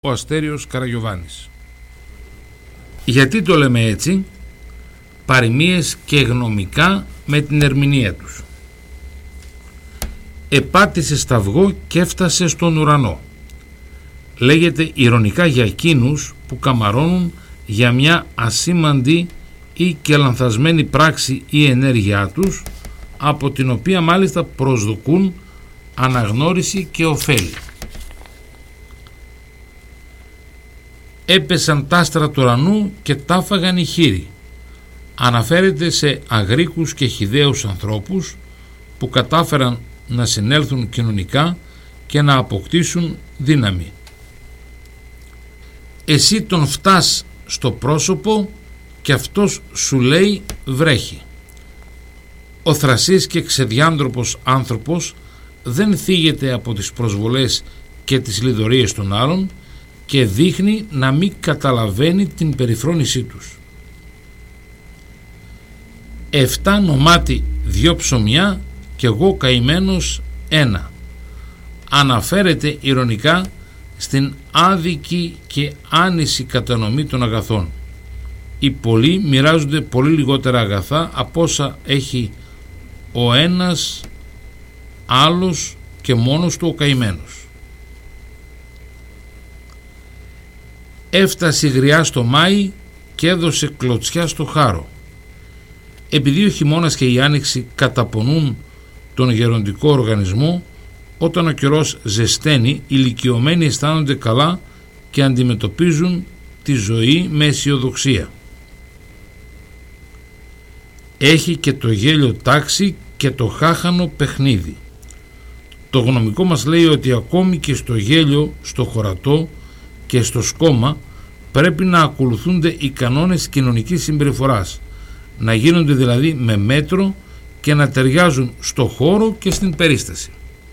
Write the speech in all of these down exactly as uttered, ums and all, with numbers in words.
ο Αστέριος Καραγιοβάνης. Γιατί το λέμε έτσι? Παροιμίες και γνωμικά με την ερμηνεία τους. Επάτησε σταυγό και έφτασε στον ουρανό. Λέγεται ειρωνικά για εκείνους που καμαρώνουν για μια ασήμαντη ή και λανθασμένη πράξη ή ενέργειά τους, από την οποία μάλιστα προσδοκούν αναγνώριση και ωφέλη. Έπεσαν τα άστρα του ουρανού και τάφαγαν οι χοίροι. Αναφέρεται σε αγρίκους και χυδαίους ανθρώπους που κατάφεραν να συνέλθουν κοινωνικά και να αποκτήσουν δύναμη. Εσύ τον φτάς στο πρόσωπο και αυτός σου λέει βρέχει. Ο θρασής και ξεδιάντροπος άνθρωπος δεν θίγεται από τις προσβολές και τις λιδωρίες των άλλων και δείχνει να μην καταλαβαίνει την περιφρόνησή τους. Εφτά νομάτι δυο ψωμιά και εγώ καημένος ένα. Αναφέρεται ειρωνικά στην άδικη και άνηση κατανομή των αγαθών. Οι πολλοί μοιράζονται πολύ λιγότερα αγαθά από όσα έχει ο ένας άλλος και μόνος του ο καημένος. Έφτασε γριά στο Μάη και έδωσε κλωτσιά στο χάρο. Επειδή ο χειμώνας και η άνοιξη καταπονούν τον γεροντικό οργανισμό, όταν ο καιρός ζεσταίνει, οι ηλικιωμένοι αισθάνονται καλά και αντιμετωπίζουν τη ζωή με αισιοδοξία. Έχει και το γέλιο τάξη και το χάχανο παιχνίδι. Το γνωμικό μας λέει ότι ακόμη και στο γέλιο, στο χωρατό και στο σκόμμα πρέπει να ακολουθούνται οι κανόνες κοινωνικής συμπεριφοράς, να γίνονται δηλαδή με μέτρο και να ταιριάζουν στο χώρο και στην περίσταση.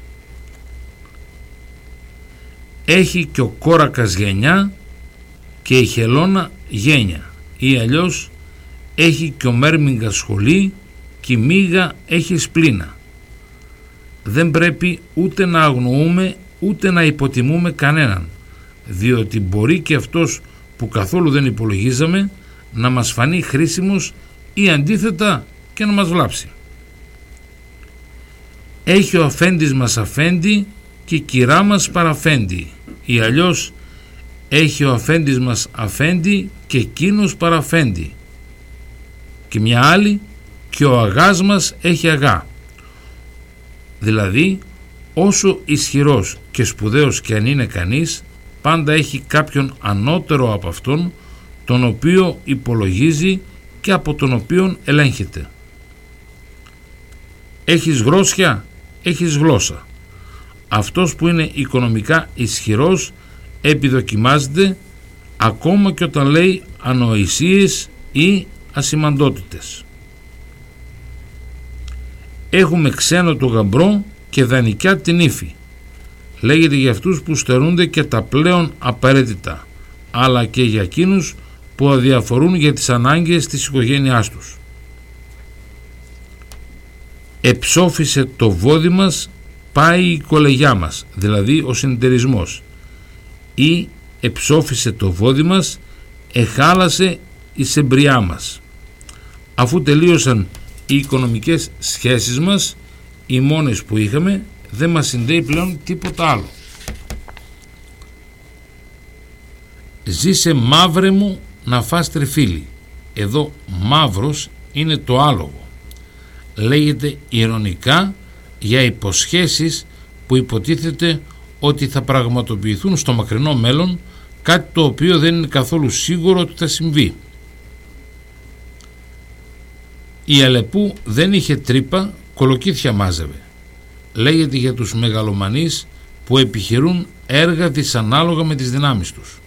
Έχει και ο κόρακας γενιά και η χελώνα γένια, ή αλλιώς έχει και ο μέρμιγγας σχολή και η μύγα έχει σπλήνα. Δεν πρέπει ούτε να αγνοούμε ούτε να υποτιμούμε κανέναν, διότι μπορεί και αυτός που καθόλου δεν υπολογίζαμε να μας φανεί χρήσιμος ή αντίθετα και να μας βλάψει. Έχει ο αφέντης μας αφέντη και η κυρά μας παραφέντη, ή αλλιώς έχει ο αφέντης μας αφέντη και εκείνος παραφέντη, και μια άλλη και ο αγάς μας έχει αγά. Δηλαδή όσο ισχυρός και σπουδαίος και αν είναι κανείς, πάντα έχει κάποιον ανώτερο από αυτόν, τον οποίο υπολογίζει και από τον οποίον ελέγχεται. Έχεις γρόσια, έχεις γλώσσα. Αυτός που είναι οικονομικά ισχυρός επιδοκιμάζεται ακόμα και όταν λέει ανοησίες ή ασημαντότητες. Έχουμε ξένο το γαμπρό και δανεικιά την ύφη. Λέγεται για αυτούς που στερούνται και τα πλέον απαραίτητα, αλλά και για εκείνους που αδιαφορούν για τις ανάγκες της οικογένειάς τους. Εψόφισε το βόδι μας, πάει η κολεγιά μας, δηλαδή ο συνεταιρισμός, ή εψόφισε το βόδι μας, εχάλασε η σεμπριά μας. Αφού τελείωσαν οι οικονομικές σχέσεις μας, οι μόνες που είχαμε, δεν μας συνδέει πλέον τίποτα άλλο. Ζήσε μαύρε μου να φας τριφύλι. Εδώ μαύρος είναι το άλογο. Λέγεται ειρωνικά για υποσχέσεις που υποτίθεται ότι θα πραγματοποιηθούν στο μακρινό μέλλον, κάτι το οποίο δεν είναι καθόλου σίγουρο ότι θα συμβεί. Η Αλεπού δεν είχε τρύπα, κολοκύθια μάζευε. Λέγεται για τους μεγαλομανείς που επιχειρούν έργα δυσανάλογα με τις δυνάμεις τους.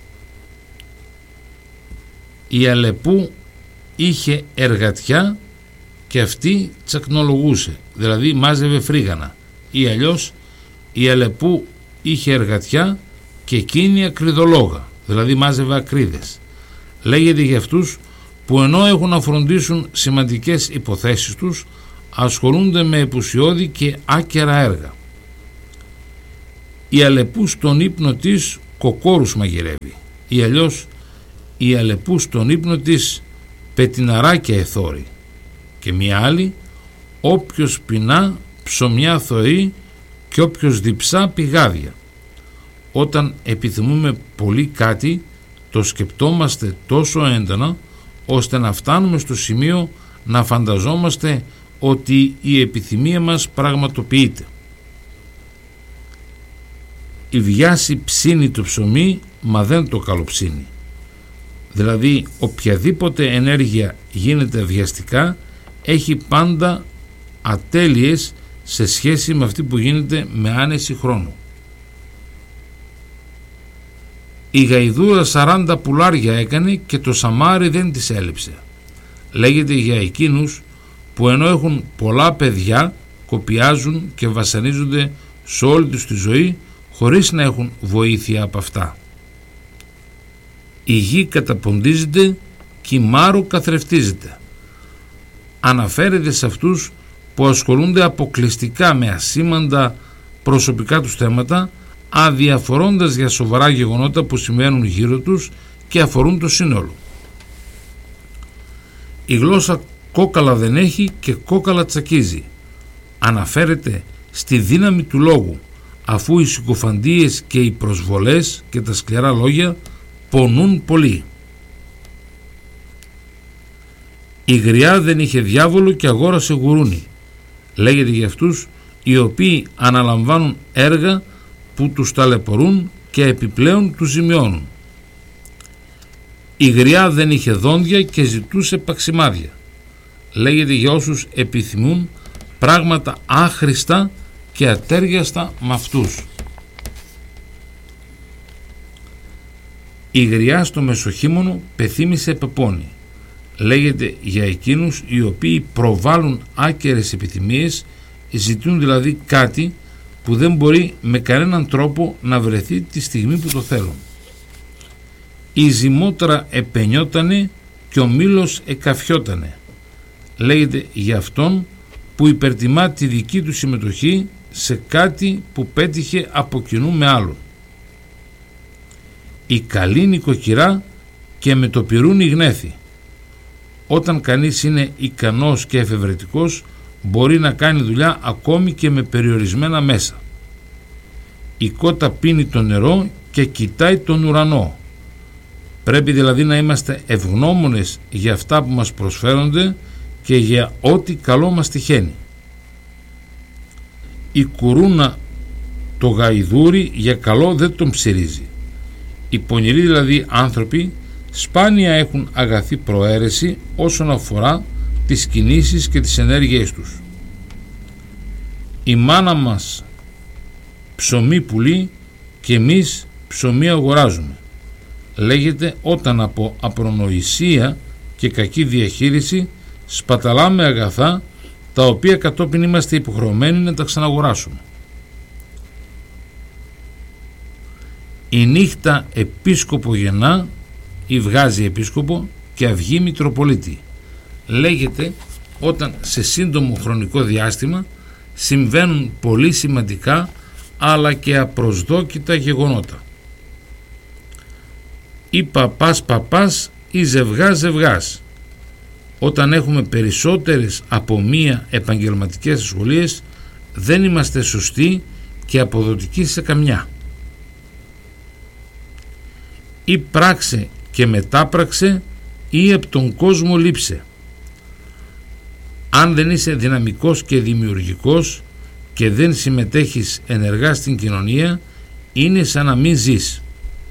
Η Αλεπού είχε εργατιά και αυτή τσακνολογούσε, δηλαδή μάζευε φρίγανα, ή αλλιώς η Αλεπού είχε εργατιά και εκείνη ακριδολόγα, δηλαδή μάζευε ακρίδες. Λέγεται για αυτούς που ενώ έχουν να φροντίσουν σημαντικές υποθέσεις τους, ασχολούνται με επουσιώδη και άκερα έργα. Η Αλεπού στον ύπνο της κοκόρους μαγειρεύει, ή αλλιώς η αλεπούς στον ύπνο της πετιναράκια εθώρει, και μια άλλη, όποιος πεινά ψωμιά θωρεί και όποιος διψά πηγάδια. Όταν επιθυμούμε πολύ κάτι, το σκεπτόμαστε τόσο έντονα ώστε να φτάνουμε στο σημείο να φανταζόμαστε ότι η επιθυμία μας πραγματοποιείται. Η βιάση ψήνει το ψωμί, μα δεν το καλοψύνει. Δηλαδή οποιαδήποτε ενέργεια γίνεται βιαστικά έχει πάντα ατέλειες σε σχέση με αυτή που γίνεται με άνεση χρόνου. Η γαϊδούρα σαράντα πουλάρια έκανε και το σαμάρι δεν της έλειψε. Λέγεται για εκείνους που ενώ έχουν πολλά παιδιά κοπιάζουν και βασανίζονται σε όλη τους τη ζωή χωρίς να έχουν βοήθεια από αυτά. Η γη καταποντίζεται και η μάρο καθρεφτίζεται. Αναφέρεται σε αυτούς που ασχολούνται αποκλειστικά με ασήμαντα προσωπικά τους θέματα, αδιαφορώντας για σοβαρά γεγονότα που συμβαίνουν γύρω τους και αφορούν το σύνολο. Η γλώσσα κόκαλα δεν έχει και κόκαλα τσακίζει. Αναφέρεται στη δύναμη του λόγου, αφού οι συκοφαντίες και οι προσβολές και τα σκληρά λόγια πονούν πολύ. Η γριά δεν είχε διάβολο και αγόρασε γουρούνι. Λέγεται για αυτούς οι οποίοι αναλαμβάνουν έργα που τους ταλαιπωρούν και επιπλέον τους ζημιώνουν. Η γριά δεν είχε δόντια και ζητούσε παξιμάδια. Λέγεται για όσους επιθυμούν πράγματα άχρηστα και ατέριαστα με αυτούς. Η γριά στο μεσοχήμωνο πεθύμησε πεπώνει. Λέγεται για εκείνους οι οποίοι προβάλλουν άκερες επιθυμίες, ζητούν δηλαδή κάτι που δεν μπορεί με κανέναν τρόπο να βρεθεί τη στιγμή που το θέλουν. Η ζυμότρα επενιότανε και ο μήλος εκαφιότανε. Λέγεται για αυτόν που υπερτιμά τη δική του συμμετοχή σε κάτι που πέτυχε από κοινού με άλλον. Η καλή νοικοκυρά και με το πυρούνι γνέθη. Όταν κανείς είναι ικανός και εφευρετικός μπορεί να κάνει δουλειά ακόμη και με περιορισμένα μέσα. Η κότα πίνει το νερό και κοιτάει τον ουρανό. Πρέπει δηλαδή να είμαστε ευγνώμονες για αυτά που μας προσφέρονται και για ό,τι καλό μας τυχαίνει. Η κουρούνα το γαϊδούρι για καλό δεν τον ψηρίζει. Οι πονηροί δηλαδή άνθρωποι σπάνια έχουν αγαθή προαίρεση όσον αφορά τις κινήσεις και τις ενέργειές τους. Η μάνα μας ψωμί πουλεί και εμείς ψωμί αγοράζουμε. Λέγεται όταν από απρονοησία και κακή διαχείριση σπαταλάμε αγαθά τα οποία κατόπιν είμαστε υποχρεωμένοι να τα ξαναγοράσουμε. Η νύχτα επίσκοπο γεννά ή βγάζει επίσκοπο και αυγή μητροπολίτη. Λέγεται όταν σε σύντομο χρονικό διάστημα συμβαίνουν πολύ σημαντικά αλλά και απροσδόκητα γεγονότα. Ή παπάς παπάς ή ζευγάς ζευγάς. Όταν έχουμε περισσότερες από μία επαγγελματικές ασχολίες δεν είμαστε σωστοί και αποδοτικοί σε καμιά. Ή πράξε και μετάπραξε ή από τον κόσμο λείψε. Αν δεν είσαι δυναμικός και δημιουργικός και δεν συμμετέχεις ενεργά στην κοινωνία, είναι σαν να μην ζεις.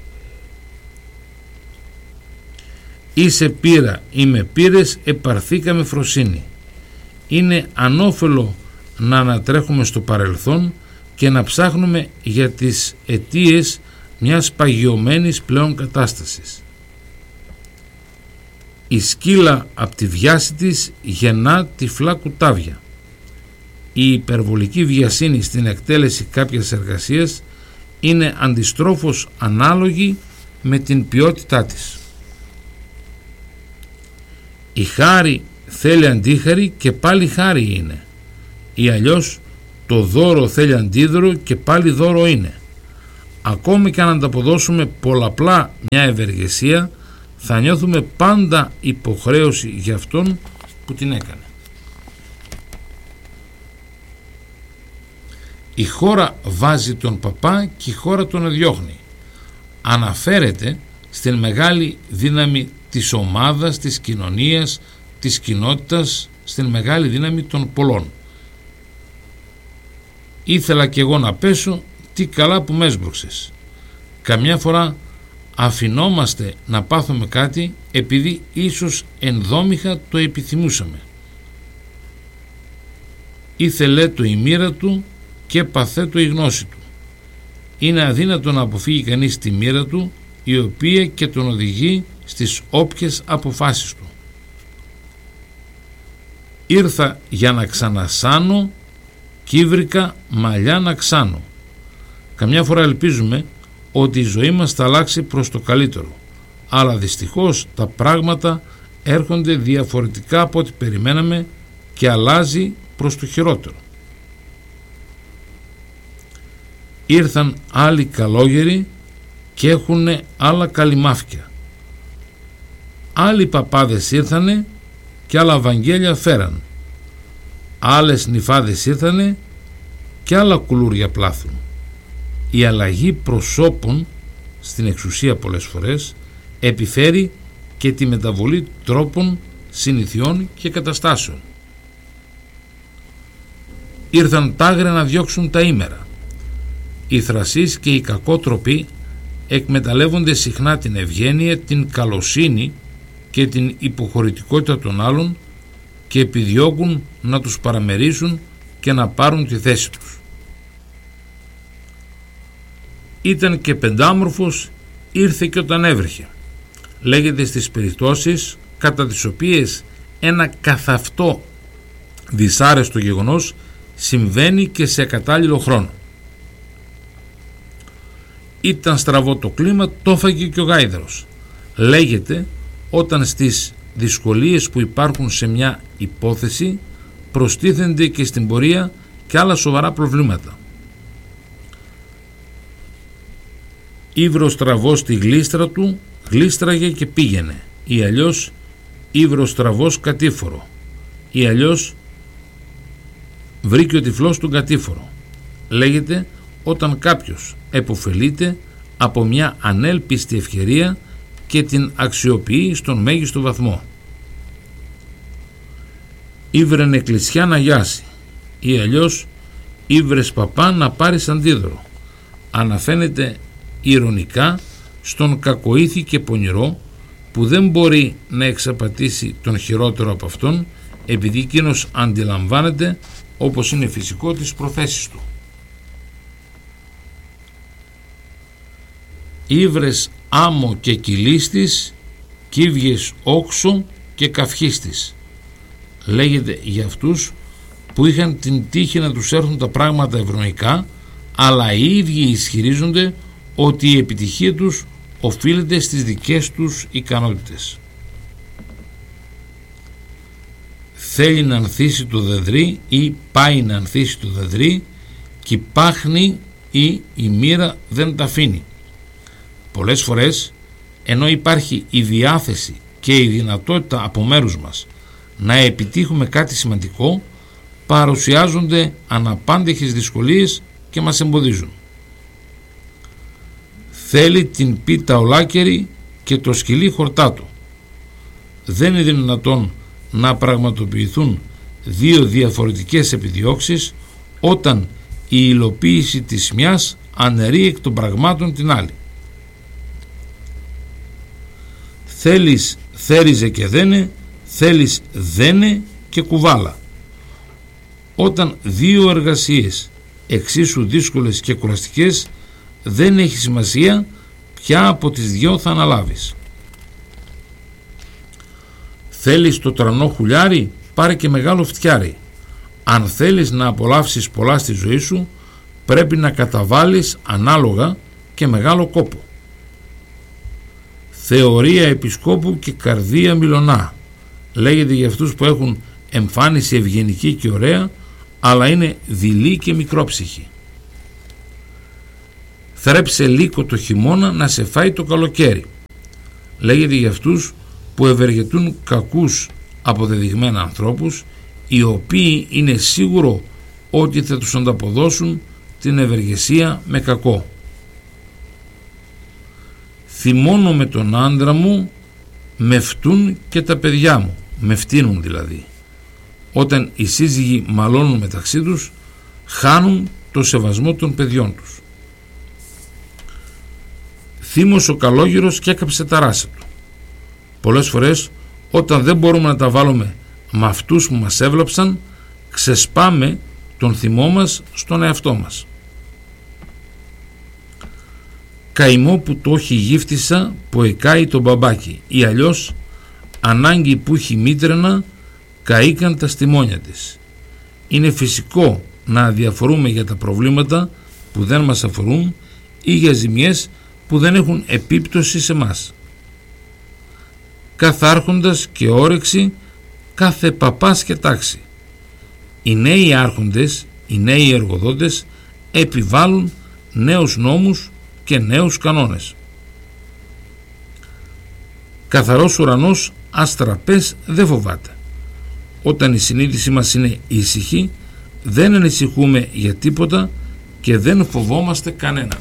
Ή σε πήρα ή με πήρες επαρθήκαμε φροσύνη. Είναι ανώφελο να ανατρέχουμε στο παρελθόν και να ψάχνουμε για τις αιτίες μιας παγιωμένης πλέον κατάστασης. Η σκύλα από τη βιάση της γεννά τυφλά κουτάβια. Η υπερβολική βιασύνη στην εκτέλεση κάποιας εργασίας είναι αντιστρόφως ανάλογη με την ποιότητά της. Η χάρη θέλει αντίχαρη και πάλι χάρη είναι, ή αλλιώς το δώρο θέλει αντίδωρο και πάλι δώρο είναι. Ακόμη και αν ανταποδώσουμε πολλαπλά μια ευεργεσία, θα νιώθουμε πάντα υποχρέωση για αυτόν που την έκανε. Η χώρα βάζει τον παπά και η χώρα τον διώχνει. Αναφέρεται στην μεγάλη δύναμη της ομάδας, της κοινωνίας, της κοινότητας, στην μεγάλη δύναμη των πολλών. Ήθελα κι εγώ να πέσω, τι καλά που με έσπρωξες. Καμιά φορά αφινόμαστε να πάθουμε κάτι επειδή ίσως ενδόμηχα το επιθυμούσαμε. Ήθελε το η μοίρα του και παθέ το η γνώση του. Είναι αδύνατο να αποφύγει κανείς τη μοίρα του, η οποία και τον οδηγεί στις όποιες αποφάσεις του. Ήρθα για να ξανασάνω κι ήβρικα μαλλιά να ξάνω. Καμιά φορά ελπίζουμε ότι η ζωή μας θα αλλάξει προς το καλύτερο, αλλά δυστυχώς τα πράγματα έρχονται διαφορετικά από ό,τι περιμέναμε και αλλάζει προς το χειρότερο. Ήρθαν άλλοι καλόγεροι και έχουν άλλα καλυμάφκια. Άλλοι παπάδες ήρθανε και άλλα βαγγέλια φέραν. Άλλες νυφάδες ήρθανε και άλλα κουλούρια πλάθουν. Η αλλαγή προσώπων στην εξουσία πολλές φορές επιφέρει και τη μεταβολή τρόπων, συνηθιών και καταστάσεων. Ήρθαν τάγρε να διώξουν τα ήμερα. Οι θρασείς και οι κακότροποι εκμεταλλεύονται συχνά την ευγένεια, την καλοσύνη και την υποχωρητικότητα των άλλων και επιδιώκουν να τους παραμερίσουν και να πάρουν τη θέση τους. Ήταν και πεντάμορφος, ήρθε και όταν έβρεχε. Λέγεται στις περιπτώσεις κατά τις οποίες ένα καθ' αυτό δυσάρεστο γεγονός συμβαίνει και σε κατάλληλο χρόνο. Ήταν στραβό το κλίμα, το έφαγε και ο γάιδαρος. Λέγεται όταν στις δυσκολίες που υπάρχουν σε μια υπόθεση προστίθενται και στην πορεία και άλλα σοβαρά προβλήματα. Ήβρος στραβός στη γλίστρα του γλίστραγε και πήγαινε, ή αλλιώς ήβρος στραβός κατήφορο, ή αλλιώς βρήκε ο τυφλός τον κατήφορο. Λέγεται όταν κάποιος επωφελείται από μια ανέλπιστη ευκαιρία και την αξιοποιεί στον μέγιστο βαθμό. Ήβρεν εκκλησιά να γιάσει, ή αλλιώς ήβρες παπά να πάρεις αντίδωρο. Αναφαίνεται ηρωνικά στον κακοήθη και πονηρό που δεν μπορεί να εξαπατήσει τον χειρότερο από αυτόν, επειδή εκείνος αντιλαμβάνεται, όπως είναι φυσικό, τις προθέσεις του. Ήβρες άμμο και κυλίστης, κύβιες όξο και καυχίστης. Λέγεται για αυτούς που είχαν την τύχη να τους έρθουν τα πράγματα ευρωϊκά, αλλά οι ίδιοι ισχυρίζονται ότι η επιτυχία τους οφείλεται στις δικές τους ικανότητες. Θέλει να ανθίσει το δεδρύ ή πάει να ανθίσει το δεδρύ και πάχνει ή η μοίρα δεν τα αφήνει. Πολλές φορές, ενώ υπάρχει η διάθεση και η δυνατότητα από μέρους μας να επιτύχουμε κάτι σημαντικό, παρουσιάζονται αναπάντεχες δυσκολίες και μας εμποδίζουν. Θέλει την πίτα ολάκερη και το σκυλί χορτάτο. Δεν είναι δυνατόν να πραγματοποιηθούν δύο διαφορετικές επιδιώξεις όταν η υλοποίηση της μιας αναιρεί εκ των πραγμάτων την άλλη. Θέλεις θέριζε και δένε, θέλεις δένε και κουβάλα. Όταν δύο εργασίες εξίσου δύσκολες και κουραστικές, δεν έχει σημασία ποια από τις δυο θα αναλάβεις. Θέλεις το τρανό χουλιάρι, πάρε και μεγάλο φτιάρι. Αν θέλεις να απολαύσεις πολλά στη ζωή σου, πρέπει να καταβάλεις ανάλογα και μεγάλο κόπο. Θεωρία επισκόπου και καρδία μιλωνά. Λέγεται για αυτούς που έχουν εμφάνιση ευγενική και ωραία, αλλά είναι δειλή και μικρόψυχη. θρέψε λύκο το χειμώνα να σε φάει το καλοκαίρι. Λέγεται για αυτούς που ευεργετούν κακούς αποδεδειγμένα ανθρώπους, οι οποίοι είναι σίγουρο ότι θα τους ανταποδώσουν την ευεργεσία με κακό. Θυμώνω με τον άντρα μου, με φτούν και τα παιδιά μου, με φτύνουν δηλαδή. Όταν οι σύζυγοι μαλώνουν μεταξύ τους, χάνουν το σεβασμό των παιδιών τους. Θύμωσε ο καλόγυρος και έκαψε τα ράσα του. Πολλές φορές, όταν δεν μπορούμε να τα βάλουμε με αυτούς που μας έβλαψαν, ξεσπάμε τον θυμό μας στον εαυτό μας. Καημό που το έχει γύφτισα που εκάει τον μπαμπάκι, ή αλλιώς ανάγκη που έχει μήτρενα καήκαν τα στιμόνια της. Είναι φυσικό να αδιαφορούμε για τα προβλήματα που δεν μας αφορούν ή για ζημιές που δεν έχουν επίπτωση σε μας. Κάθε άρχοντας και όρεξη, κάθε παπάς και τάξη. Οι νέοι άρχοντες, οι νέοι εργοδότες επιβάλλουν νέους νόμους και νέους κανόνες. Καθαρός ουρανός αστραπές δεν φοβάται. Όταν η συνείδησή μας είναι ήσυχη, δεν ανησυχούμε για τίποτα και δεν φοβόμαστε κανένα.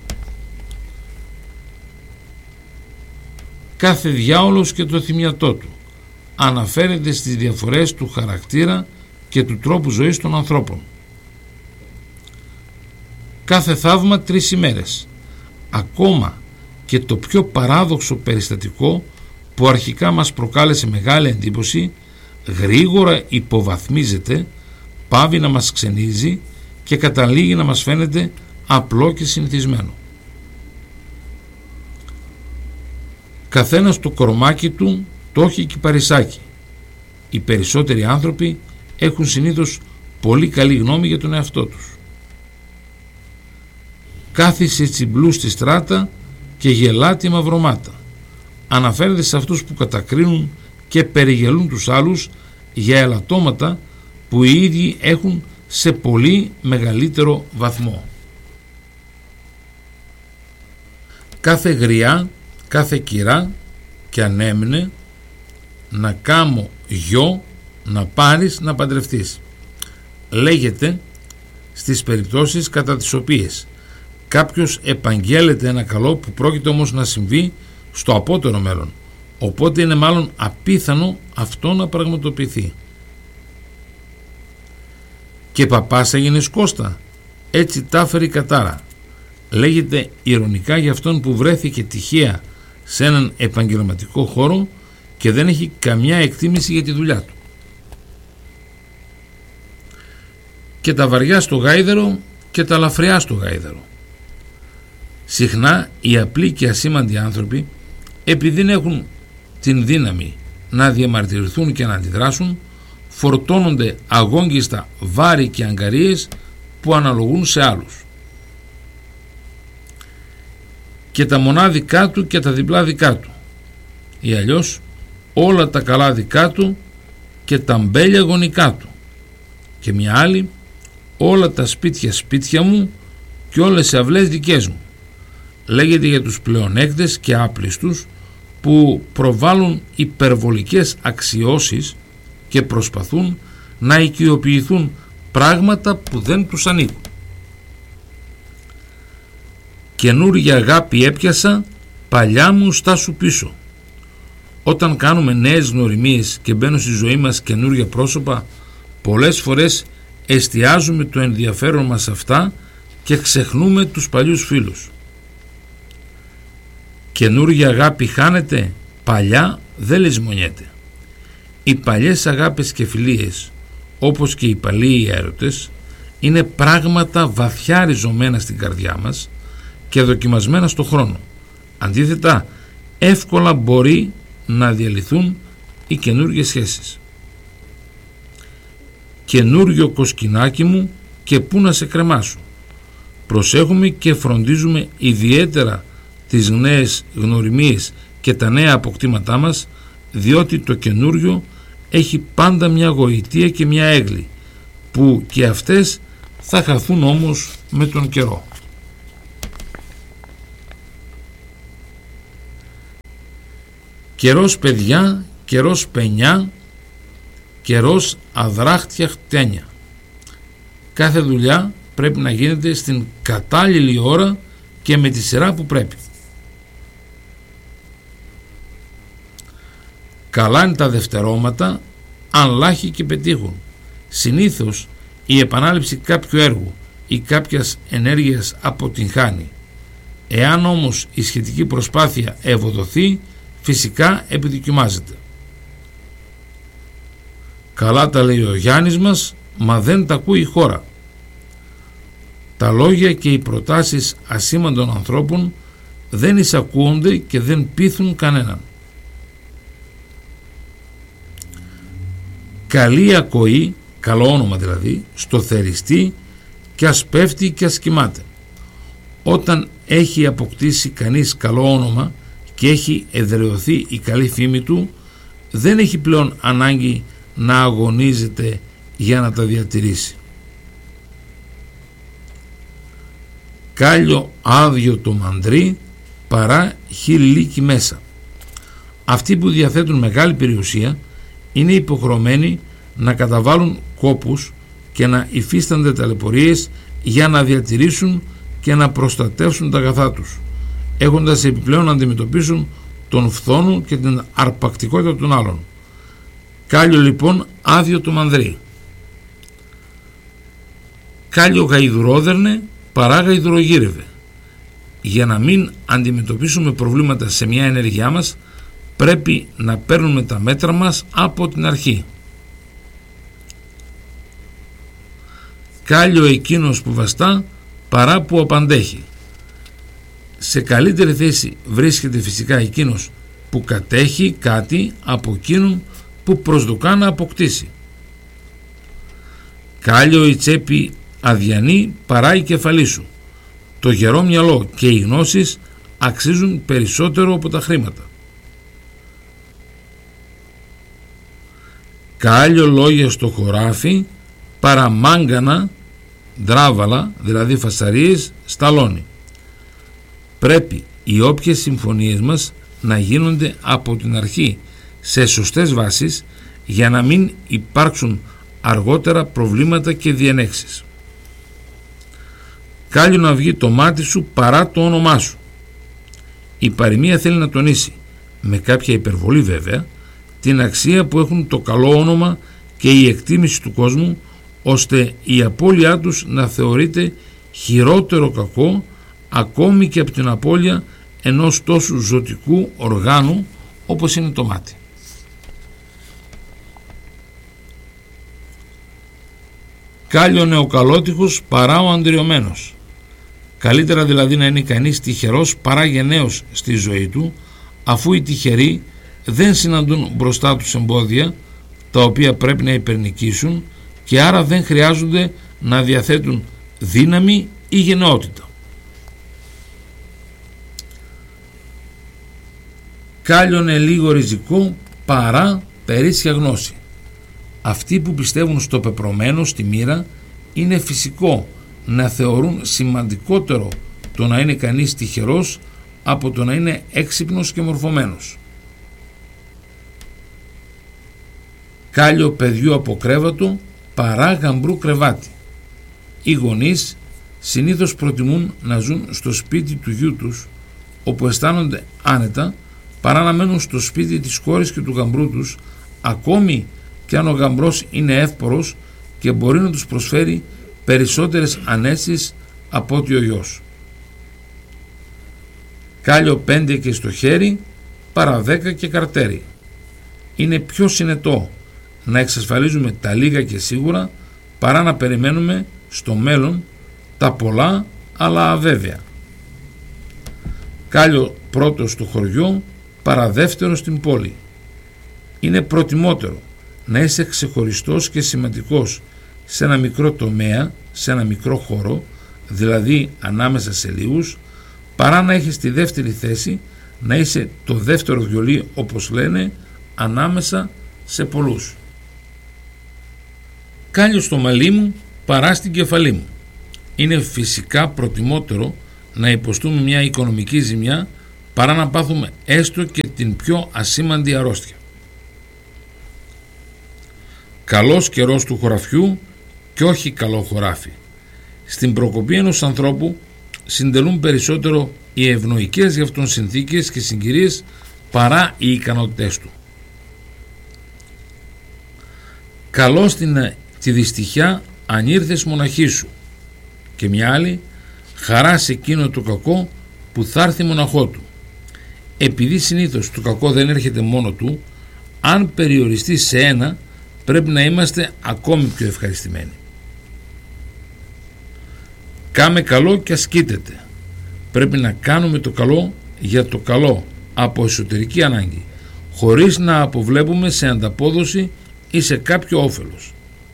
Κάθε διάολος και το θυμιατό του αναφέρεται στις διαφορές του χαρακτήρα και του τρόπου ζωής των ανθρώπων. Κάθε θαύμα τρεις ημέρες. Ακόμα και το πιο παράδοξο περιστατικό που αρχικά μας προκάλεσε μεγάλη εντύπωση, γρήγορα υποβαθμίζεται, πάβει να μας ξενίζει και καταλήγει να μας φαίνεται απλό και συνηθισμένο. Καθένας το κορμάκι του το έχει κυπαρισάκι. Οι περισσότεροι άνθρωποι έχουν συνήθως πολύ καλή γνώμη για τον εαυτό τους. Κάθισε τσιμπλού στη στράτα και γελά τη μαυρομάτα. Αναφέρεται σε αυτούς που κατακρίνουν και περιγελούν τους άλλους για ελαττώματα που οι ίδιοι έχουν σε πολύ μεγαλύτερο βαθμό. Κάθε γριά, κάθε κυρά και αν έμεινε να κάμω γιο, να πάρεις να παντρευτείς. Λέγεται στις περιπτώσεις κατά τις οποίες κάποιος επαγγέλλεται ένα καλό που πρόκειται όμως να συμβεί στο απότερο μέλλον, οπότε είναι μάλλον απίθανο αυτό να πραγματοποιηθεί. Και παπάς έγινες Κώστα, έτσι τα έφερε η κατάρα. Λέγεται ειρωνικά για αυτόν που βρέθηκε τυχαία σε έναν επαγγελματικό χώρο και δεν έχει καμιά εκτίμηση για τη δουλειά του. Και τα βαριά στο γάιδερο και τα λαφριά στο γάιδερο. Συχνά οι απλοί και ασήμαντοι άνθρωποι, επειδή δεν έχουν την δύναμη να διαμαρτυρηθούν και να αντιδράσουν, φορτώνονται αγόγγιστα βάρη και αγκαρίες που αναλογούν σε άλλους. Και τα μονά δικά του και τα διπλά δικά του, ή αλλιώς όλα τα καλά δικά του και τα μπέλια γονικά του, και μια άλλη όλα τα σπίτια σπίτια μου και όλες οι αυλές δικές μου. Λέγεται για τους πλεονέκτες και άπλιστους που προβάλλουν υπερβολικές αξιώσεις και προσπαθούν να οικειοποιηθούν πράγματα που δεν τους ανήκουν. Καινούρια αγάπη έπιασα, παλιά μου στάσου πίσω. Όταν κάνουμε νέες γνωριμίες και μπαίνουν στη ζωή μας καινούρια πρόσωπα, πολλές φορές εστιάζουμε το ενδιαφέρον μας σε αυτά και ξεχνούμε τους παλιούς φίλους. Καινούρια αγάπη χάνεται, παλιά δεν λησμονιέται. Οι παλιές αγάπες και φιλίες, όπως και οι παλιοί έρωτες, είναι πράγματα βαθιά ριζωμένα στην καρδιά μας και δοκιμασμένα στο χρόνο. Αντίθετα, εύκολα μπορεί να διαλυθούν οι καινούργιες σχέσεις. Καινούριο κοσκινάκι μου και πού να σε κρεμάσω. Προσέχουμε και φροντίζουμε ιδιαίτερα τις νέες γνωριμίες και τα νέα αποκτήματά μας, διότι το καινούριο έχει πάντα μια γοητεία και μια έγκλη, που και αυτές θα χαθούν όμως με τον καιρό. Καιρός παιδιά, καιρός πενιά, καιρός αδράχτια χτένια. Κάθε δουλειά πρέπει να γίνεται στην κατάλληλη ώρα και με τη σειρά που πρέπει. Καλά είναι τα δευτερώματα αν λάχοι και πετύχουν. Συνήθως η επανάληψη κάποιου έργου ή κάποιας ενέργειας αποτυγχάνει. Εάν όμως η σχετική προσπάθεια ευωδοθεί, φυσικά επιδοκιμάζεται. Καλά τα λέει ο Γιάννης μας, μα δεν τα ακούει η χώρα. Τα λόγια και οι προτάσεις ασήμαντων ανθρώπων δεν εισακούονται και δεν πείθουν κανέναν. Καλή ακοή, καλό όνομα δηλαδή, στο θεριστή και ας πέφτει και ας κοιμάται. Όταν έχει αποκτήσει κανείς καλό όνομα και έχει εδραιωθεί η καλή φήμη του, δεν έχει πλέον ανάγκη να αγωνίζεται για να τα διατηρήσει. Κάλιο άδειο το μαντρί παρά χιλίκι μέσα. Αυτοί που διαθέτουν μεγάλη περιουσία είναι υποχρεωμένοι να καταβάλουν κόπους και να υφίστανται ταλαιπωρίες για να διατηρήσουν και να προστατεύσουν τα αγαθά τους, έχοντας επιπλέον να αντιμετωπίσουν τον φθόνο και την αρπακτικότητα των άλλων. Κάλιο λοιπόν άδειο το μανδρί. Κάλιο γαϊδουρόδερνε παρά γαϊδουρογύρευε. Για να μην αντιμετωπίσουμε προβλήματα σε μια ενέργειά μας, πρέπει να παίρνουμε τα μέτρα μας από την αρχή. Κάλιο εκείνος που βαστά παρά που απαντέχει. Σε καλύτερη θέση βρίσκεται φυσικά εκείνος που κατέχει κάτι από εκείνον που προσδοκά να αποκτήσει. Κάλιο η τσέπη αδιανή παρά η κεφαλή σου. Το γερό μυαλό και οι γνώσεις αξίζουν περισσότερο από τα χρήματα. Κάλιο λόγια στο χωράφι παρά μάγκανα, ντράβαλα, δηλαδή φασαρίες, σταλόνι. Πρέπει οι όποιες συμφωνίες μας να γίνονται από την αρχή σε σωστές βάσεις για να μην υπάρξουν αργότερα προβλήματα και διενέξεις. Κάλιο να βγει το μάτι σου παρά το όνομά σου. Η παροιμία θέλει να τονίσει, με κάποια υπερβολή βέβαια, την αξία που έχουν το καλό όνομα και η εκτίμηση του κόσμου, ώστε η απώλειά τους να θεωρείται χειρότερο κακό ακόμη και από την απώλεια ενός τόσου ζωτικού οργάνου όπως είναι το μάτι. Κάλιο νεοκαλότυχος παρά ο αντριωμένος. Καλύτερα δηλαδή να είναι κανείς τυχερός παρά γενναίος στη ζωή του, αφού οι τυχεροί δεν συναντούν μπροστά τους εμπόδια τα οποία πρέπει να υπερνικήσουν και άρα δεν χρειάζονται να διαθέτουν δύναμη ή γενναιότητα. Κάλιονε λίγο ριζικό παρά περίσσια γνώση. Αυτοί που πιστεύουν στο πεπρωμένο, στη μοίρα, είναι φυσικό να θεωρούν σημαντικότερο το να είναι κανείς τυχερός από το να είναι έξυπνος και μορφωμένος. Κάλιο παιδιού από κρέβατο παρά γαμπρού κρεβάτι. Οι γονείς συνήθως προτιμούν να ζουν στο σπίτι του γιού τους, όπου αισθάνονται άνετα, παρά να μένουν στο σπίτι της κόρης και του γαμπρού τους, ακόμη και αν ο γαμπρός είναι εύπορος και μπορεί να τους προσφέρει περισσότερες ανέσεις από ότι ο γιος. Κάλιο πέντε και στο χέρι παρά δέκα και καρτέρι. Είναι πιο συνετό να εξασφαλίζουμε τα λίγα και σίγουρα παρά να περιμένουμε στο μέλλον τα πολλά αλλά αβέβαια. Κάλιο πρώτο στο χωριό παρά δεύτερο στην πόλη. Είναι προτιμότερο να είσαι ξεχωριστός και σημαντικός σε ένα μικρό τομέα, σε ένα μικρό χώρο, δηλαδή ανάμεσα σε λίγους, παρά να έχεις τη δεύτερη θέση, να είσαι το δεύτερο βιολί, όπως λένε, ανάμεσα σε πολλούς. Κάλιο στο μαλλί μου παρά στην κεφαλή μου. Είναι φυσικά προτιμότερο να υποστούμε μια οικονομική ζημιά παρά να πάθουμε έστω και την πιο ασήμαντη αρρώστια. Καλός καιρός του χωραφιού και όχι καλό χωράφι. Στην προκοπή ενός ανθρώπου συντελούν περισσότερο οι ευνοϊκές για αυτόν συνθήκες και συγκυρίες παρά οι ικανότητές του. Καλώς την τη δυστυχιά αν ήρθες μοναχή σου, και μια άλλη, χαρά σε εκείνο το κακό που θα έρθει μοναχό του. Επειδή συνήθως το κακό δεν έρχεται μόνο του, αν περιοριστεί σε ένα, πρέπει να είμαστε ακόμη πιο ευχαριστημένοι. Κάμε καλό και ασκήτεται. Πρέπει να κάνουμε το καλό για το καλό από εσωτερική ανάγκη, χωρίς να αποβλέπουμε σε ανταπόδοση ή σε κάποιο όφελος.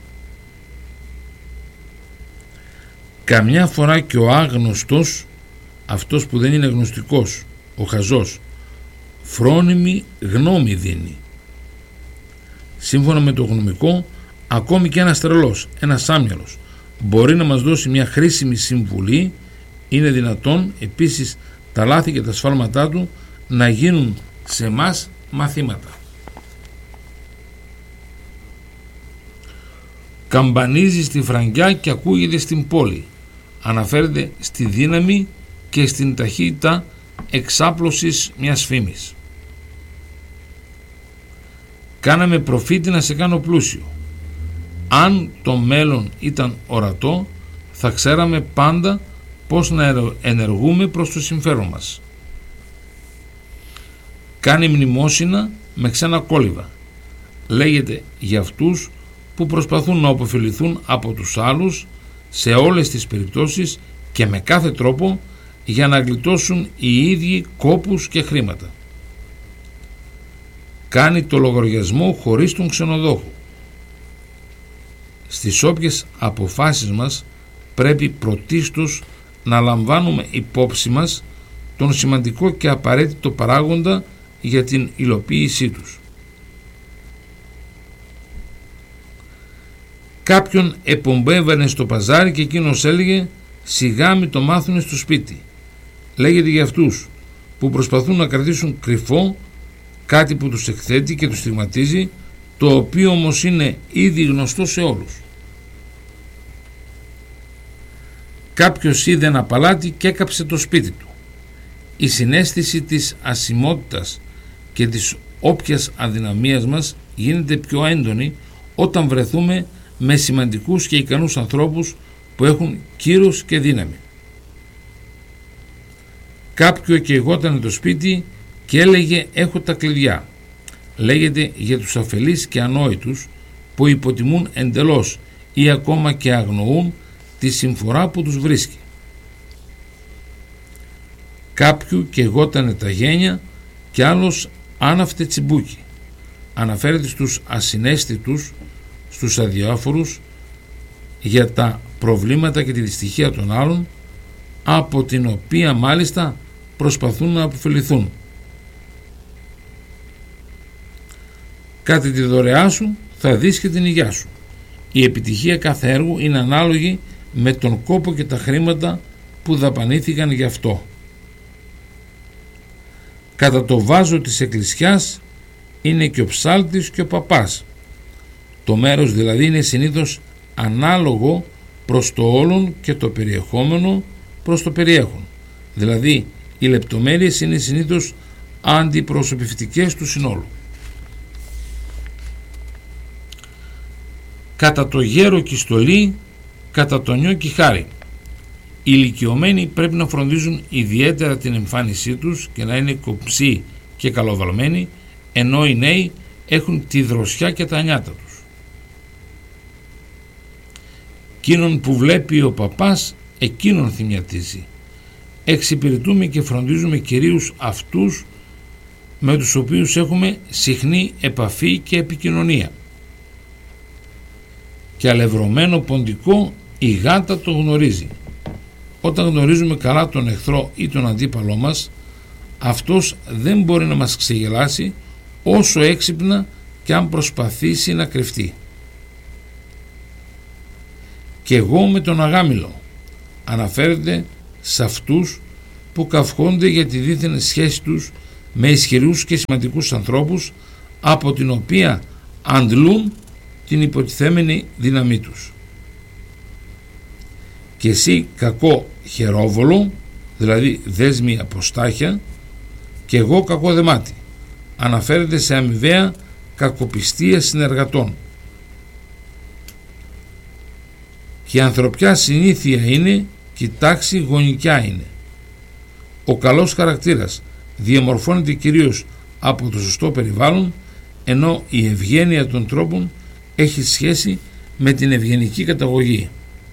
Καμιά φορά και ο άγνωστος, αυτός που δεν είναι γνωστικός, ο χαζός, φρόνιμη γνώμη δίνει. Σύμφωνα με το γνωμικό, ακόμη και ένας τρελός, ένας άμυαλος, μπορεί να μας δώσει μια χρήσιμη συμβουλή. Είναι δυνατόν επίσης τα λάθη και τα σφάλματά του να γίνουν σε μας μαθήματα. Καμπανίζει στη φραγκιά και ακούγεται στην πόλη. Αναφέρεται στη δύναμη και στην ταχύτητα εξάπλωσης μιας φήμης. Κάναμε προφήτη να σε κάνω πλούσιο. Αν το μέλλον ήταν ορατό, θα ξέραμε πάντα πώς να ενεργούμε προς το συμφέρον μας. Κάνει μνημόσυνα με ξένα κόλληβα. Λέγεται για αυτούς που προσπαθούν να αποφεληθούν από τους άλλους σε όλες τις περιπτώσεις και με κάθε τρόπο για να γλιτώσουν οι ίδιοι κόπους και χρήματα. Κάνει το λογαριασμό χωρίς τον ξενοδόχο. Στις όποιες αποφάσεις μας πρέπει πρωτίστως να λαμβάνουμε υπόψη μας τον σημαντικό και απαραίτητο παράγοντα για την υλοποίησή τους. Κάποιον επομπέβαινε στο παζάρι και εκείνος έλεγε «Σιγά μη το μάθουνε στο σπίτι». Λέγεται για αυτούς που προσπαθούν να κρατήσουν κρυφό κάτι που τους εκθέτει και τους στιγματίζει, το οποίο όμως είναι ήδη γνωστό σε όλους. Κάποιος είδε ένα παλάτι και έκαψε το σπίτι του. Η συναίσθηση της ασημότητας και της όποιας αδυναμίας μας γίνεται πιο έντονη όταν βρεθούμε με σημαντικούς και ικανούς ανθρώπους που έχουν κύρος και δύναμη. Κάποιο καιγόταν το σπίτι και έλεγε «έχω τα κλειδιά». Λέγεται για τους αφελείς και ανόητους που υποτιμούν εντελώς ή ακόμα και αγνοούν τη συμφορά που τους βρίσκει. Κάποιου καιγότανε τα γένια και άλλος άναυτε τσιμπούκι. Αναφέρεται στους ασυναίσθητους, στους αδιάφορους για τα προβλήματα και τη δυστυχία των άλλων, από την οποία μάλιστα προσπαθούν να αποφεληθούν. Κάτι τη δωρεά σου θα δεις και την υγειά σου. Η επιτυχία κάθε έργου είναι ανάλογη με τον κόπο και τα χρήματα που δαπανήθηκαν γι' αυτό. Κατά το βάζο της εκκλησιάς είναι και ο ψάλτης και ο παπάς. Το μέρος δηλαδή είναι συνήθως ανάλογο προς το όλον και το περιεχόμενο προς το περιέχον. Δηλαδή οι λεπτομέρειες είναι συνήθως αντιπροσωπευτικές του συνόλου. Κατά το γέρο και στολή, κατά το νιό και χάρη. Οι ηλικιωμένοι πρέπει να φροντίζουν ιδιαίτερα την εμφάνισή τους και να είναι κομψοί και καλοβαλμένοι, ενώ οι νέοι έχουν τη δροσιά και τα νιάτα τους. Εκείνον που βλέπει ο παπάς, εκείνον θυμιατίζει. Εξυπηρετούμε και φροντίζουμε κυρίως αυτούς με τους οποίους έχουμε συχνή επαφή και επικοινωνία. Και αλευρωμένο ποντικό η γάτα το γνωρίζει. Όταν γνωρίζουμε καλά τον εχθρό ή τον αντίπαλό μας, αυτός δεν μπορεί να μας ξεγελάσει όσο έξυπνα και αν προσπαθήσει να κρυφτεί. «Και εγώ με τον αγάμιλο» αναφέρεται σε αυτούς που καυχόνται για τη δίθεν σχέση τους με ισχυρούς και σημαντικούς ανθρώπους, από την οποία αντλούν την υποτιθέμενη δύναμή τους. Και εσύ κακό χερόβολο, δηλαδή δέσμη αποστάχια, και εγώ κακό δεμάτι, αναφέρεται σε αμοιβαία κακοπιστία συνεργατών. Και η ανθρωπιά συνήθεια είναι και η τάξη γονικιά είναι. Ο καλός χαρακτήρας διαμορφώνεται κυρίως από το σωστό περιβάλλον, ενώ η ευγένεια των τρόπων έχει σχέση με την ευγενική καταγωγή.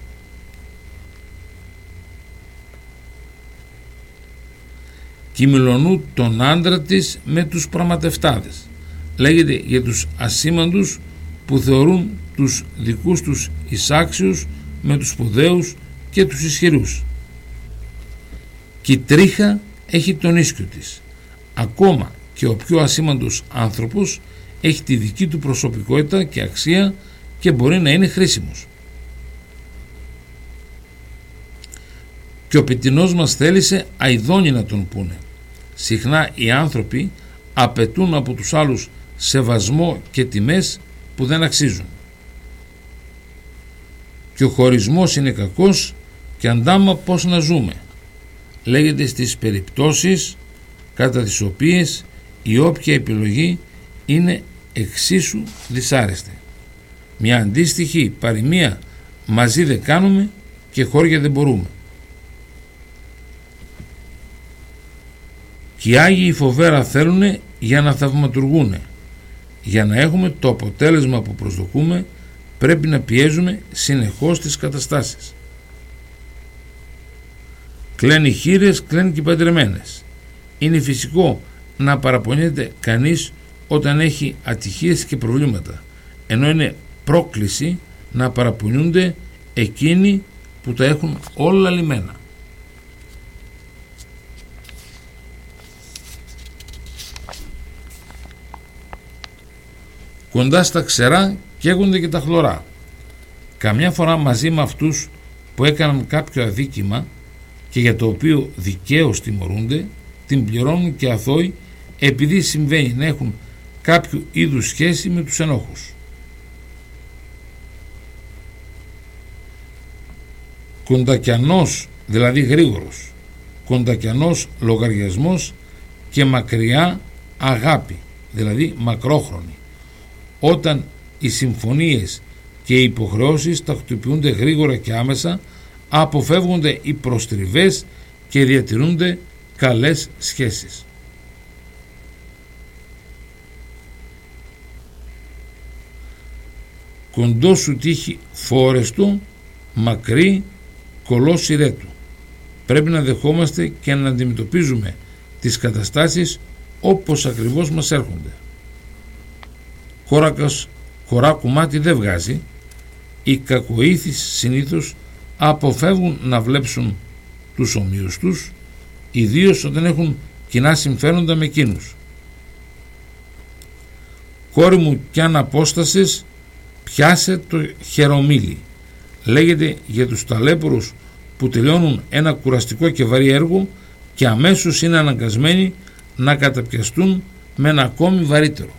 Κυμηλονού τον άντρα της με τους πραγματευτάδες. Λέγεται για τους ασήμαντους που θεωρούν τους δικούς τους εισάξιους με τους σπουδαίους και τους ισχυρούς. Και η τρίχα έχει τον ίσκιο της. Ακόμα και ο πιο ασήμαντος άνθρωπος έχει τη δική του προσωπικότητα και αξία και μπορεί να είναι χρήσιμος. Και ο πιτινός μας θέλησε αηδόνι να τον πούνε. Συχνά οι άνθρωποι απαιτούν από τους άλλους σεβασμό και τιμές που δεν αξίζουν. Και ο χωρισμός είναι κακός και αντάμα πώς να ζούμε. Λέγεται στις περιπτώσεις κατά τις οποίες η όποια επιλογή είναι εξίσου δυσάρεστη. Μια αντίστοιχη παροιμία, μαζί δεν κάνουμε και χώρια δεν μπορούμε. Και οι Άγιοι φοβέρα θέλουνε για να θαυματουργούνε. Για να έχουμε το αποτέλεσμα που προσδοκούμε πρέπει να πιέζουμε συνεχώς τις καταστάσεις. Κλαίνει χήρες, κλαίνει και παντρεμένες. Είναι φυσικό να παραπονιέται κανείς όταν έχει ατυχίες και προβλήματα, ενώ είναι πρόκληση να παραπονιούνται εκείνοι που τα έχουν όλα λυμμένα. Κοντά στα ξερά καίγονται και τα χλωρά. Καμιά φορά μαζί με αυτούς που έκαναν κάποιο αδίκημα και για το οποίο δικαίως τιμωρούνται, την πληρώνουν και αθώοι επειδή συμβαίνει να έχουν κάποιο είδους σχέση με τους ενόχους. Κοντακιανός, δηλαδή γρήγορος, κοντακιανός λογαριασμός και μακριά αγάπη, δηλαδή μακρόχρονη. Όταν οι συμφωνίες και οι υποχρεώσεις τακτοποιούνται γρήγορα και άμεσα, αποφεύγονται οι προστριβές και διατηρούνται καλές σχέσεις. Κοντό σου τύχει φόρεστο, μακρύ, κολό σιρέτου. Πρέπει να δεχόμαστε και να αντιμετωπίζουμε τις καταστάσεις όπως ακριβώς μας έρχονται. Κόρακας χωρά κομμάτι δεν βγάζει. Οι κακοήθεις συνήθως αποφεύγουν να βλέψουν τους ομοίους τους, ιδίως όταν έχουν κοινά συμφέροντα με εκείνους. Κόρη μου, κι αν απόστασες, πιάσε το χερομίλι. Λέγεται για τους ταλέπορους που τελειώνουν ένα κουραστικό και βαρύ έργο και αμέσως είναι αναγκασμένοι να καταπιαστούν με ένα ακόμη βαρύτερο.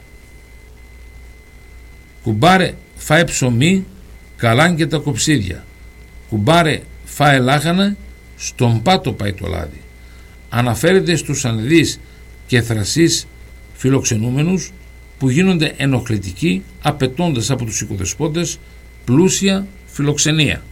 Κουμπάρε, φάε ψωμί, καλάν και τα κοψίδια. Κουμπάρε, φάε λάχανα, στον πάτο πάει το λάδι. Αναφέρεται στους ανδείς και θρασείς φιλοξενούμενους που γίνονται ενοχλητικοί απαιτώντας από τους οικοδεσπότες πλούσια φιλοξενία.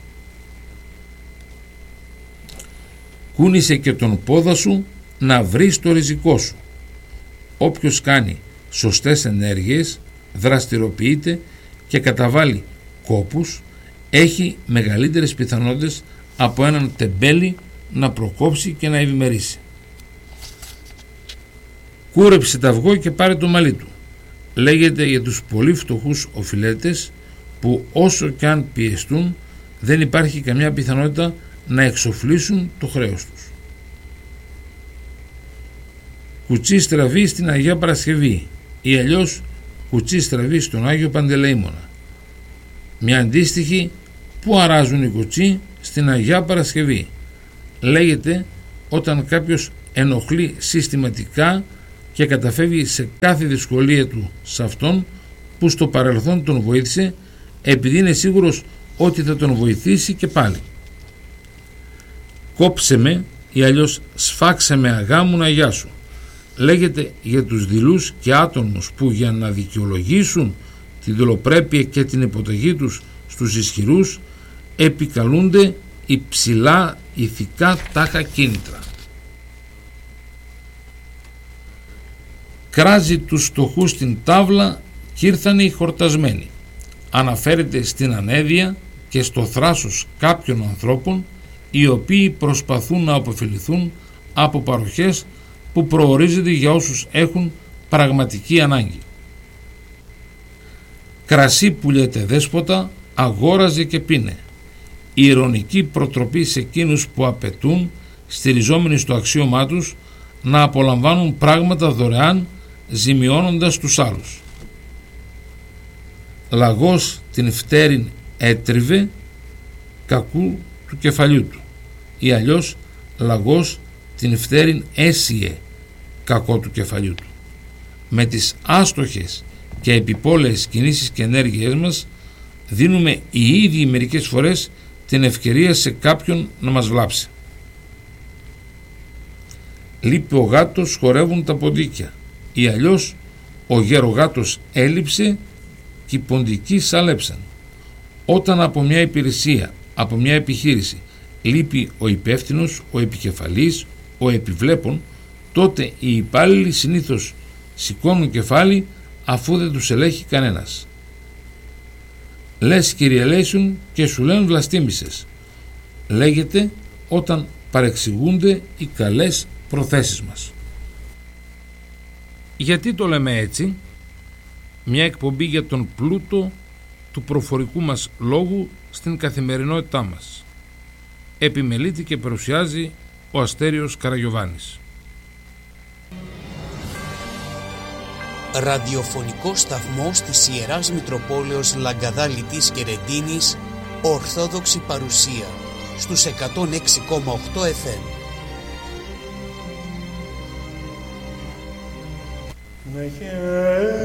Κούνησε και τον πόδα σου να βρεις το ριζικό σου. Όποιος κάνει σωστές ενέργειες, δραστηριοποιείται και καταβάλει κόπους, έχει μεγαλύτερες πιθανότητες από έναν τεμπέλη να προκόψει και να ευημερήσει. Κούρεψε τα αυγό και πάρε το μαλλί του. Λέγεται για τους πολύ φτωχούς οφειλέτες που όσο κι αν πιεστούν δεν υπάρχει καμιά πιθανότητα να εξοφλήσουν το χρέος τους. Κουτσί στραβή στην Αγία Παρασκευή ή αλλιώς κουτσί στραβή στον Άγιο Παντελεήμονα. Μια αντίστοιχη που αράζουν οι κουτσί στην Αγία Παρασκευή. Λέγεται όταν κάποιος ενοχλεί συστηματικά και καταφεύγει σε κάθε δυσκολία του σε αυτόν που στο παρελθόν τον βοήθησε, επειδή είναι σίγουρος ότι θα τον βοηθήσει και πάλι. Κόψε με ή αλλιώς σφάξε με αγάμουνα γεια σου, λέγεται για τους δειλούς και άτομους που για να δικαιολογήσουν τη δολοπρέπεια και την υποταγή τους στους ισχυρούς επικαλούνται υψηλά ηθικά τάχα κίνητρα. Κράζει τους φτωχούς στην τάβλα κι ήρθανε οι χορτασμένοι. Αναφέρεται στην ανέδεια και στο θράσος κάποιων ανθρώπων οι οποίοι προσπαθούν να αποφεληθούν από παροχές που προορίζεται για όσους έχουν πραγματική ανάγκη. Κρασί που λέτε δέσποτα, αγόραζε και πίνε. Η ειρωνική προτροπή σε εκείνους που απαιτούν, στηριζόμενοι στο αξίωμά τους, να απολαμβάνουν πράγματα δωρεάν, ζημιώνοντας τους άλλους. Λαγός την φτέρην έτριβε, κακού του κεφαλιού του, ή αλλιώς λαγός την φτέρην έσιε, κακό του κεφαλιού του. Με τις άστοχες και επιπόλαιες κινήσεις και ενέργειές μας δίνουμε οι ίδιοι μερικές φορές την ευκαιρία σε κάποιον να μας βλάψει. Λείπει ο γάτος, χορεύουν τα ποντίκια, ή αλλιώς ο γερογάτος έλειψε και οι ποντικοί σαλέψαν. Όταν από μια υπηρεσία, από μια επιχείρηση λείπει ο υπεύθυνος, ο επικεφαλής, ο επιβλέπων, τότε οι υπάλληλοι συνήθως σηκώνουν κεφάλι αφού δεν τους ελέγχει κανένας. Λες κυριελέησουν και σου λένε βλαστήμησες, λέγεται όταν παρεξηγούνται οι καλές προθέσεις μας. Γιατί το λέμε έτσι? Μια εκπομπή για τον πλούτο του προφορικού μας λόγου στην καθημερινότητά μας. Επιμελείται και παρουσιάζει ο Αστέριος Καραγιοβάνης. Ραδιοφωνικό σταθμός της Ιεράς Μητροπόλεως Λαγκαδάλητης και Ρεντίνης, Ορθόδοξη παρουσία στους εκατόν έξι κόμμα οκτώ εφ εμ.